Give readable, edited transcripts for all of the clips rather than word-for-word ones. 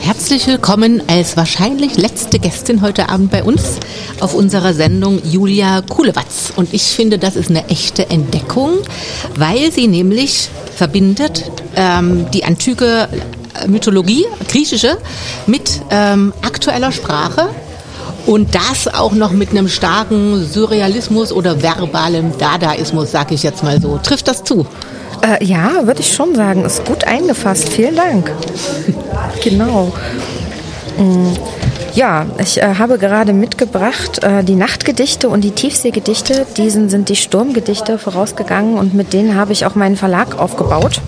Herzlich willkommen als wahrscheinlich letzte Gästin heute Abend bei uns auf unserer Sendung Julia Kulewatz. Und ich finde, das ist eine echte Entdeckung, weil sie nämlich verbindet die antike Mythologie, griechische, mit aktueller Sprache. Und das auch noch mit einem starken Surrealismus oder verbalem Dadaismus, sag ich jetzt mal so. Trifft das zu? Ja, würde ich schon sagen. Ist gut eingefasst. Vielen Dank. Genau. Ja, ich habe gerade mitgebracht die Nachtgedichte und die Tiefseegedichte. Diesen sind die Sturmgedichte vorausgegangen und mit denen habe ich auch meinen Verlag aufgebaut.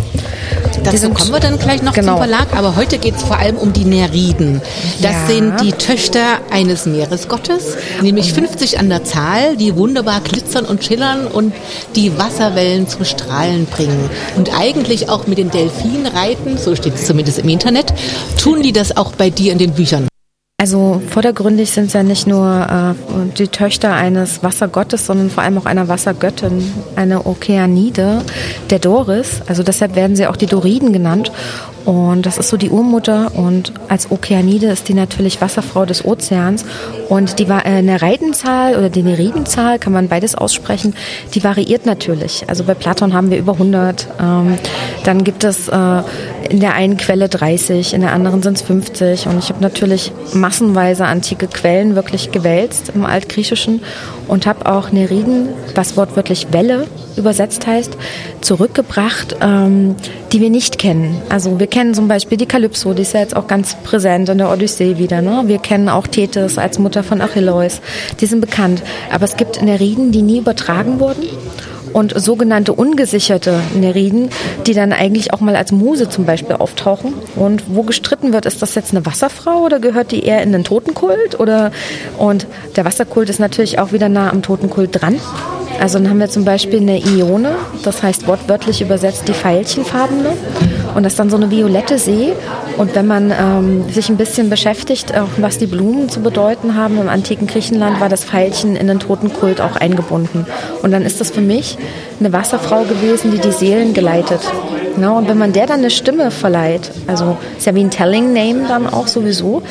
Dazu kommen wir dann gleich noch zum Verlag, aber heute geht es vor allem um die Nereiden. Das sind die Töchter eines Meeresgottes, nämlich 50 an der Zahl, die wunderbar glitzern und schillern und die Wasserwellen zum Strahlen bringen. Und eigentlich auch mit den Delfinen reiten, so steht es zumindest im Internet, tun die das auch bei dir in den Büchern? Also vordergründig sind es ja nicht nur die Töchter eines Wassergottes, sondern vor allem auch einer Wassergöttin, eine Okeanide, der Doris. Also deshalb werden sie auch die Doriden genannt. Und das ist so die Urmutter und als Okeanide ist die natürlich Wasserfrau des Ozeans. Und die Nereidenzahl oder die Neridenzahl, kann man beides aussprechen, die variiert natürlich. Also bei Platon haben wir über 100. Dann gibt es in der einen Quelle 30, in der anderen sind es 50. Und ich habe natürlich massenweise antike Quellen wirklich gewälzt im Altgriechischen und habe auch Nereiden, was wortwörtlich Welle übersetzt heißt, zurückgebracht, die wir nicht kennen. Also wir kennen zum Beispiel die Kalypso, die ist ja jetzt auch ganz präsent in der Odyssee wieder. Ne? Wir kennen auch Thetis als Mutter von Achilleus. Die sind bekannt. Aber es gibt Nereiden, die nie übertragen wurden. Und sogenannte ungesicherte Nereiden, die dann eigentlich auch mal als Muse zum Beispiel auftauchen. Und wo gestritten wird, ist das jetzt eine Wasserfrau oder gehört die eher in den Totenkult? Und der Wasserkult ist natürlich auch wieder nah am Totenkult dran. Also dann haben wir zum Beispiel eine Ione, das heißt wortwörtlich übersetzt die veilchenfarbene. Und das ist dann so eine violette See. Und wenn man sich ein bisschen beschäftigt, auch was die Blumen zu bedeuten haben im antiken Griechenland, war das Veilchen in den Totenkult auch eingebunden. Und dann ist das für mich eine Wasserfrau gewesen, die die Seelen geleitet. Ja, und wenn man der dann eine Stimme verleiht, also ist ja wie ein Telling Name dann auch sowieso,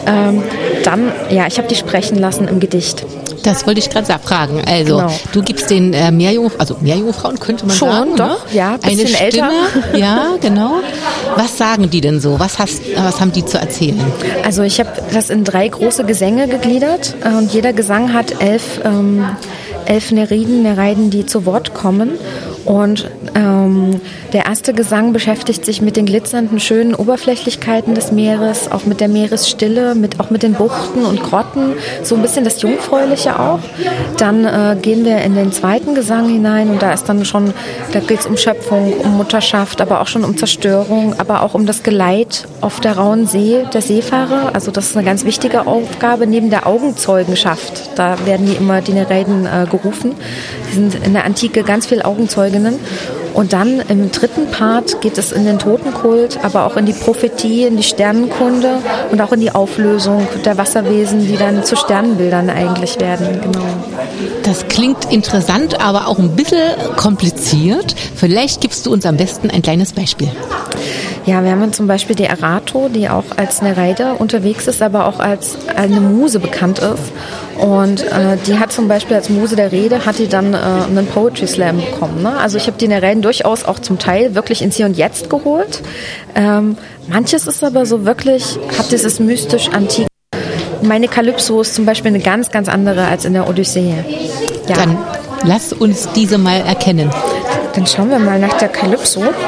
dann, ja, ich habe die sprechen lassen im Gedicht. Das wollte ich gerade fragen. Also, genau. Du gibst den Meerjungfrauen könnte man schon, sagen. Doch, ne? Ja, ein bisschen eine Stimme. Älter. Ja, genau. Was sagen die denn so? Was haben die zu erzählen? Also ich habe das in 3 große Gesänge gegliedert und jeder Gesang hat 11 Nereiden, die zu Wort kommen. Und der erste Gesang beschäftigt sich mit den glitzernden, schönen Oberflächlichkeiten des Meeres, auch mit der Meeresstille, auch mit den Buchten und Grotten, so ein bisschen das Jungfräuliche auch. Dann gehen wir in den zweiten Gesang hinein und da geht es um Schöpfung, um Mutterschaft, aber auch schon um Zerstörung, aber auch um das Geleit auf der rauen See der Seefahrer. Also das ist eine ganz wichtige Aufgabe neben der Augenzeugenschaft. Da werden die Nereiden gerufen. Die sind in der Antike ganz viel Augenzeuginnen. Und dann im dritten Part geht es in den Totenkult, aber auch in die Prophetie, in die Sternenkunde und auch in die Auflösung der Wasserwesen, die dann zu Sternenbildern eigentlich werden. Genau. Das klingt interessant, aber auch ein bisschen kompliziert. Vielleicht gibst du uns am besten ein kleines Beispiel. Ja, wir haben zum Beispiel die Erato, die auch als Nereide unterwegs ist, aber auch als eine Muse bekannt ist. Und die hat zum Beispiel als Muse der Rede, hat die dann einen Poetry Slam bekommen. Ne? Also ich habe die Nereiden durchaus auch zum Teil wirklich ins Hier und Jetzt geholt. Manches ist aber so wirklich, hat dieses mystisch-antik. Meine Kalypso ist zum Beispiel eine ganz, ganz andere als in der Odyssee. Ja. Dann lass uns diese mal erkennen. Dann schauen wir mal nach der Kalypso.